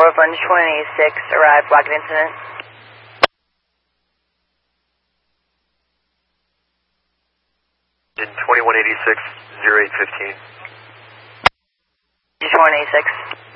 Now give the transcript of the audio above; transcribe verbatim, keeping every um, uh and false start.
Orphan twenty-six, arrived, rocket incident. twenty-one eighty-six, zero eight fifteen. twenty-one eighty-six.